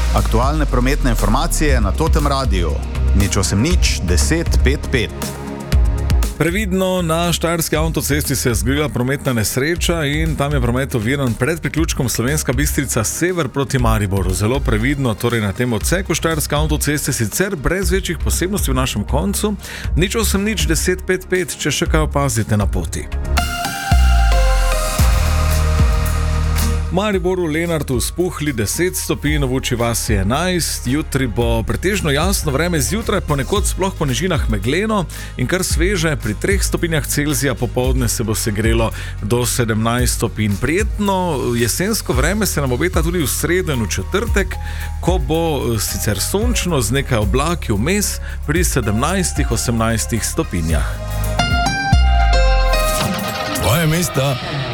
Aktualne prometne informacije na Totem Radiu. 080 10 55. Previdno, na štajerski avtocesti se je zgodila prometna nesreča in tam je promet oviran pred priključkom Slovenska Bistrica sever proti Mariboru. Zelo previdno, torej na tem odseku štajerske avtoceste, sicer brez večjih posebnosti v našem koncu. 080 10 55, če še kaj opazite na poti. V Mariboru, Lenartu spuhli 10 stopinj, v Vuči vasi 11, jutri bo pretežno jasno vreme, zjutraj ponekod sploh po nižinah megleno in kar sveže, pri 3 stopinjah Celzija, popoldne se bo segrelo do 17 stopinj. Prijetno jesensko vreme se nam obeta tudi v sredo in v četrtek, ko bo sicer sončno z nekaj oblaki vmes pri 17-18 stopinjah. Tvoje mesto